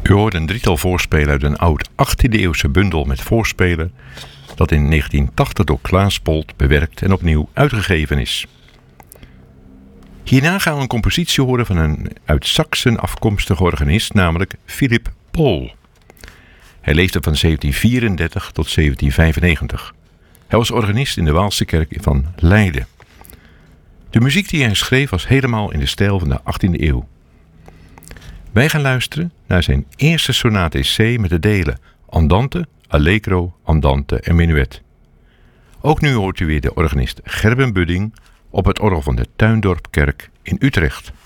U hoort een drietal voorspelen uit een oud 18e-eeuwse bundel met voorspelen dat in 1980 door Klaas Polt bewerkt en opnieuw uitgegeven is. Hierna gaan we een compositie horen van een uit Saksen afkomstige organist, namelijk Philipp Pohl. Hij leefde van 1734 tot 1795. Hij was organist in de Waalse kerk van Leiden. De muziek die hij schreef was helemaal in de stijl van de 18e eeuw. Wij gaan luisteren naar zijn eerste sonate in C met de delen Andante, Allegro, Andante en Menuet. Ook nu hoort u weer de organist Gerben Budding op het orgel van de Tuindorpkerk in Utrecht.